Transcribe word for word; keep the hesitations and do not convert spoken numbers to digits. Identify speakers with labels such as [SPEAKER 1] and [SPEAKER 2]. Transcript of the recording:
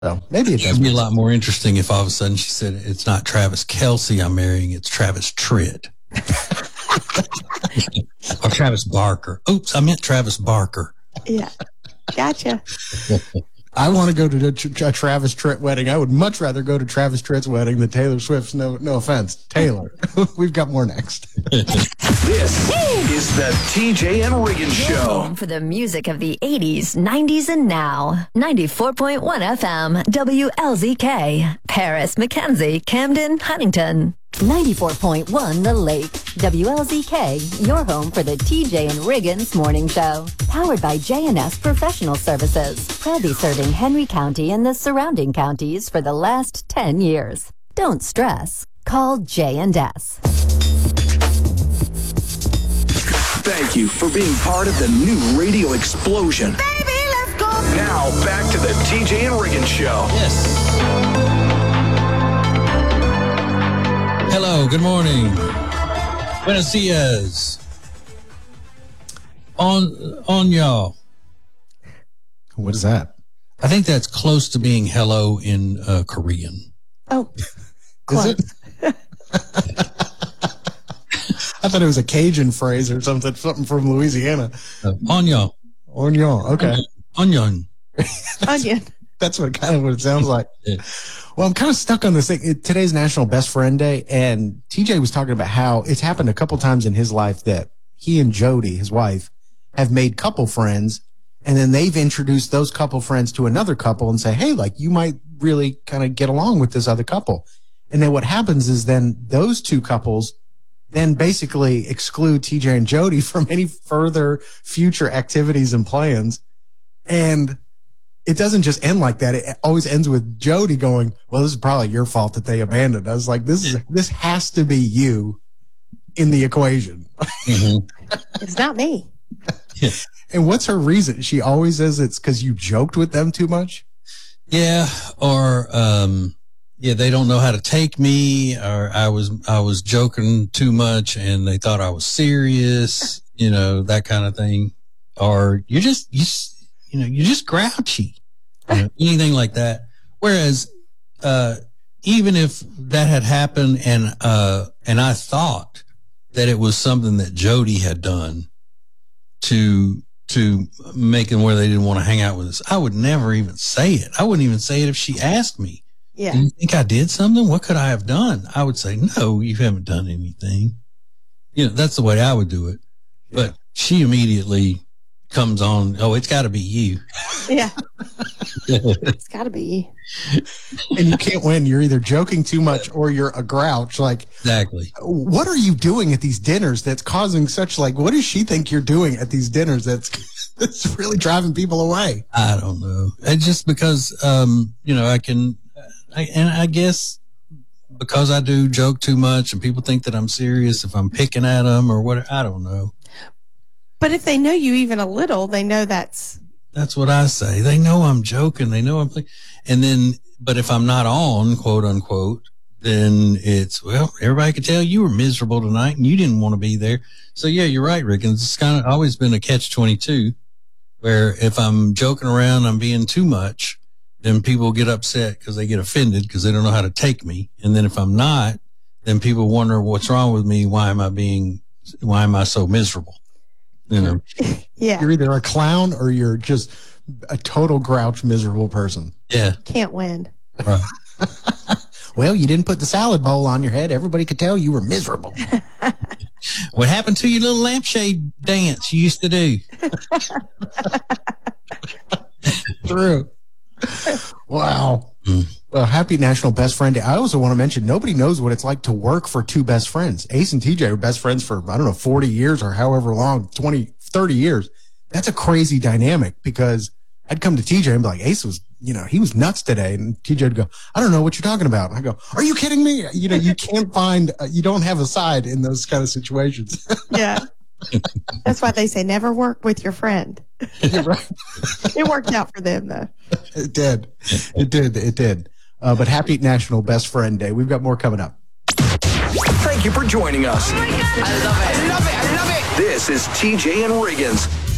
[SPEAKER 1] So maybe it does.
[SPEAKER 2] It'd be a lot more interesting if all of a sudden she said, it's not Travis Kelce I'm marrying, it's Travis Tritt. Or Travis Barker. Oops, I meant Travis Barker.
[SPEAKER 3] Yeah. Gotcha.
[SPEAKER 1] I want to go to a, a Travis Tritt wedding. I would much rather go to Travis Tritt's wedding than Taylor Swift's. No, no offense, Taylor. We've got more next.
[SPEAKER 4] This is the T J and Riggin Show.
[SPEAKER 5] Home for the music of the eighties, nineties, and now. ninety-four point one F M, W L Z K. Paris, Mackenzie, Camden, Huntington. ninety-four point one The Lake. W L Z K, your home for the T J and Riggins Morning Show. Powered by J and S Professional Services. Proudly serving Henry County and the surrounding counties for the last ten years. Don't stress. Call J and S.
[SPEAKER 4] Thank you for being part of the new radio explosion.
[SPEAKER 3] Baby, let's go.
[SPEAKER 4] Now, back to the T J and Riggin Show.
[SPEAKER 2] Yes. Hello, good morning. Buenos dias. On, on y'all.
[SPEAKER 1] What is that?
[SPEAKER 2] I think that's close to being hello in uh, Korean.
[SPEAKER 3] Oh,
[SPEAKER 1] Is it? I thought it was a Cajun phrase or something, something from Louisiana.
[SPEAKER 2] Uh, on y'all.
[SPEAKER 1] Onion. Okay.
[SPEAKER 2] Onion.
[SPEAKER 3] onion.
[SPEAKER 1] That's what kind of what it sounds like. Well, I'm kind of stuck on this thing. It, today's National Best Friend Day, and T J was talking about how it's happened a couple times in his life that he and Jody, his wife, have made couple friends, and then they've introduced those couple friends to another couple and say, hey, like, you might really kind of get along with this other couple. And then what happens is then those two couples then basically exclude T J and Jody from any further future activities and plans. And it doesn't just end like that. It always ends with Jody going, well, this is probably your fault that they abandoned us. Like, this is, this has to be you in the equation.
[SPEAKER 2] Mm-hmm.
[SPEAKER 3] It's not me.
[SPEAKER 2] Yeah.
[SPEAKER 1] And what's her reason? She always says it's because you joked with them too much.
[SPEAKER 2] Yeah. Or, um, yeah, they don't know how to take me, or I was, I was joking too much and they thought I was serious, you know, that kind of thing. Or you're just, you, you know, you're just grouchy, you know, anything like that. Whereas, uh, even if that had happened and, uh, and I thought that it was something that Jody had done to, to make them where they didn't want to hang out with us, I would never even say it. I wouldn't even say it if she asked me.
[SPEAKER 3] Yeah.
[SPEAKER 2] Do you think I did something? What could I have done? I would say, no, you haven't done anything. You know, that's the way I would do it. Yeah. But she immediately comes on, oh, it's got to be you.
[SPEAKER 3] Yeah. It's got to be.
[SPEAKER 1] And you can't win. You're either joking too much or you're a grouch. Like,
[SPEAKER 2] exactly.
[SPEAKER 1] What are you doing at these dinners that's causing such, like, what does she think you're doing at these dinners that's, that's really driving people away?
[SPEAKER 2] I don't know. It's just because, um, you know, I can, I, and I guess because I do joke too much and people think that I'm serious if I'm picking at them or what, I don't know.
[SPEAKER 3] But if they know you even a little, they know that's.
[SPEAKER 2] That's what I say. They know I'm joking. They know I'm playing. And then, but if I'm not on, quote unquote, then it's, well, everybody could tell you were miserable tonight and you didn't want to be there. So yeah, you're right, Rick. And it's kind of always been a catch twenty-two where if I'm joking around, I'm being too much, then people get upset because they get offended because they don't know how to take me. And then if I'm not, then people wonder what's wrong with me. Why am I being, why am I so miserable? You know,
[SPEAKER 3] yeah.
[SPEAKER 1] You're either a clown or you're just a total grouch, miserable person.
[SPEAKER 2] Yeah.
[SPEAKER 3] Can't win.
[SPEAKER 2] Right.
[SPEAKER 1] Well, you didn't put the salad bowl on your head. Everybody could tell you were miserable.
[SPEAKER 2] What happened to your little lampshade dance you used to do?
[SPEAKER 1] True. Wow. Mm. Well, happy National Best Friend Day. I also want to mention, nobody knows what it's like to work for two best friends. Ace and T J are best friends for, I don't know, forty years or however long, twenty, thirty years. That's a crazy dynamic because I'd come to T J and be like, Ace was, you know, he was nuts today. And T J would go, I don't know what you're talking about. And I go, are you kidding me? You know, you can't find, uh, you don't have a side in those kind of situations.
[SPEAKER 3] Yeah. That's why they say never work with your friend.
[SPEAKER 1] You're right.
[SPEAKER 3] It worked out for them, though.
[SPEAKER 1] It did. It did. It did. Uh, but happy National Best Friend Day. We've got more coming up.
[SPEAKER 4] Thank you for joining us.
[SPEAKER 6] Oh my God. I love it.
[SPEAKER 4] I love it. I love it. This is T J and Riggins.